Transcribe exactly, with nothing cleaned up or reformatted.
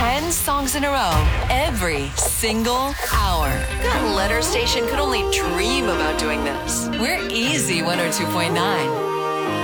ten songs in a row every single hour. That letter station could only dream about doing this. We're Easy one oh two point nine.